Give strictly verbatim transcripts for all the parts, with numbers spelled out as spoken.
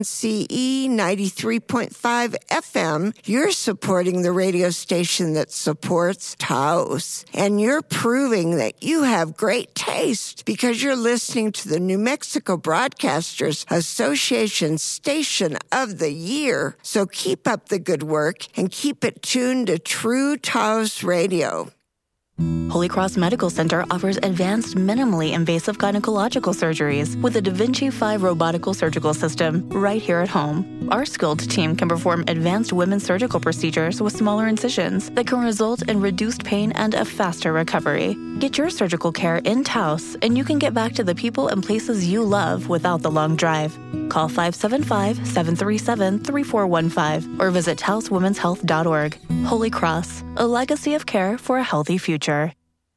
C E ninety-three point five F M, you're supporting the radio station that supports Taos. And you're proving that you have great taste because you're listening to the New Mexico Broadcasters Association Station of the Year. So keep up the good work and keep it tuned to True Taos Radio. Holy Cross Medical Center offers advanced, minimally invasive gynecological surgeries with the Da Vinci five robotical surgical system right here at home. Our skilled team can perform advanced women's surgical procedures with smaller incisions that can result in reduced pain and a faster recovery. Get your surgical care in Taos, and you can get back to the people and places you love without the long drive. Call five seven five, seven three seven, three four one five or visit taos women's health dot org. Holy Cross, a legacy of care for a healthy future.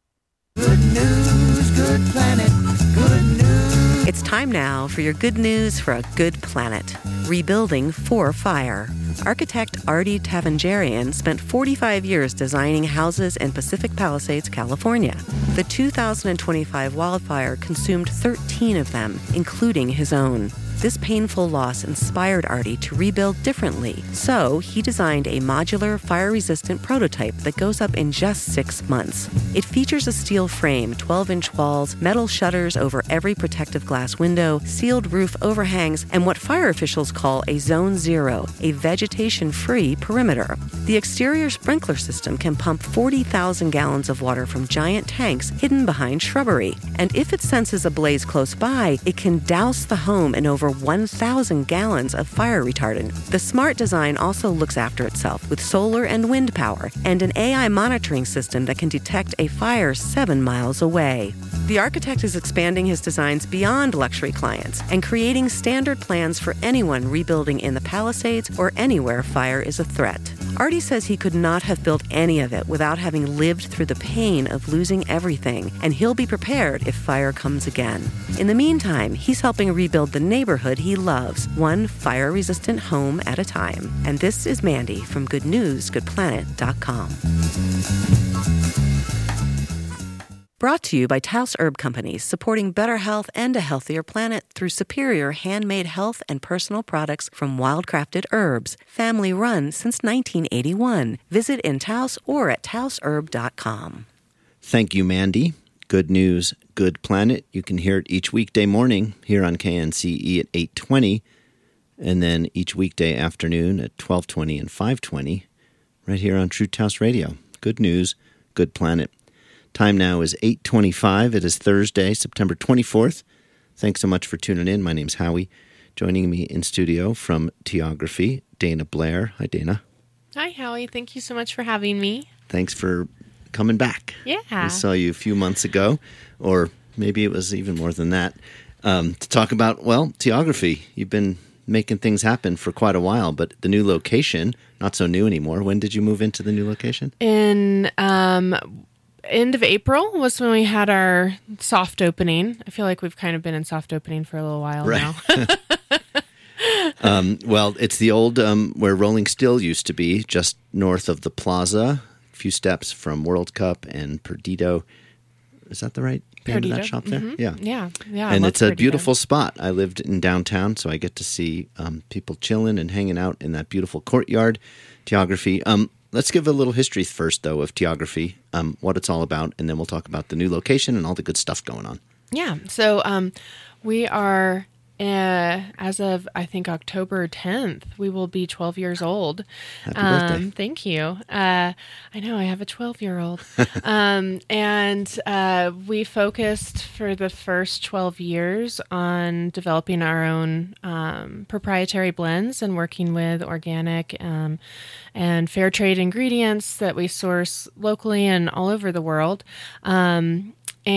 Good news, good planet, good news. It's time now for your good news for a good planet. Rebuilding for fire. Architect Artie Tavangerian spent forty-five years designing houses in Pacific Palisades, California. The two thousand twenty-five wildfire consumed thirteen of them, including his own. This painful loss inspired Artie to rebuild differently, so he designed a modular, fire-resistant prototype that goes up in just six months. It features a steel frame, twelve-inch walls, metal shutters over every protective glass window, sealed roof overhangs, and what fire officials call a Zone Zero, a vegetation-free perimeter. The exterior sprinkler system can pump forty thousand gallons of water from giant tanks hidden behind shrubbery, and if it senses a blaze close by, it can douse the home in over one thousand gallons of fire retardant. The smart design also looks after itself with solar and wind power and an A I monitoring system that can detect a fire seven miles away. The architect is expanding his designs beyond luxury clients and creating standard plans for anyone rebuilding in the Palisades or anywhere fire is a threat. Artie says he could not have built any of it without having lived through the pain of losing everything, and he'll be prepared if fire comes again. In the meantime, he's helping rebuild the neighborhood he loves, one fire-resistant home at a time. And this is Mandy from good news good planet dot com. Brought to you by Taos Herb Companies, supporting better health and a healthier planet through superior handmade health and personal products from wild-crafted herbs. Family run since nineteen eighty-one. Visit in Taos or at taos herb dot com. Thank you, Mandy. Good news, good planet. You can hear it each weekday morning here on K N C E at eight twenty, and then each weekday afternoon at twelve twenty and five twenty, right here on True Taos Radio. Good news, good planet. Time now is eight twenty-five. It is Thursday, September twenty-fourth. Thanks so much for tuning in. My name's Howie. Joining me in studio from Teography, Dana Blair. Hi, Dana. Hi, Howie. Thank you so much for having me. Thanks for coming back. Yeah. We saw you a few months ago, or maybe it was even more than that, um, to talk about, well, Teography. You've been making things happen for quite a while, but the new location, not so new anymore. When did you move into the new location? In um, end of April was when we had our soft opening. I feel like we've kind of been in soft opening for a little while right. now. um, well, it's the old, um, where Rolling Still used to be, just north of the plaza, a few steps from World Cup and Perdido. Is that the right name of that shop there? Mm-hmm. Yeah. Yeah. Yeah. And it's a Perdido. beautiful spot. I lived in downtown, so I get to see um, people chilling and hanging out in that beautiful courtyard. Teography. Um, let's give a little history first, though, of Teography, um, what it's all about, and then we'll talk about the new location and all the good stuff going on. Yeah. So um, we are, uh, as of, I think, October tenth, we will be twelve years old. Happy um, birthday. Thank you. Uh, I know, I have a twelve-year-old. um, and uh, we focused for the first twelve years on developing our own um, proprietary blends and working with organic um, and fair trade ingredients that we source locally and all over the world. Um,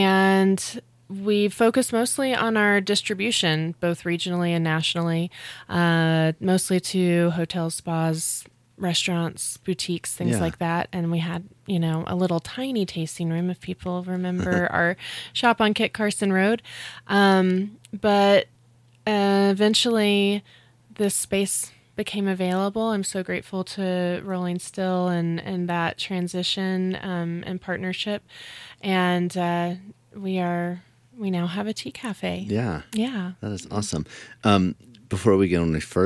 and we focus mostly on our distribution, both regionally and nationally, uh, mostly to hotels, spas, restaurants, boutiques, things Yeah. like that. And we had, you know, a little tiny tasting room, if people remember our shop on Kit Carson Road. Um, but uh, eventually this space became available. I'm so grateful to Rolling Still and, and that transition um, and partnership. And uh, we are... We now have a tea cafe. Yeah. Yeah. That is awesome. Um, before we go any further,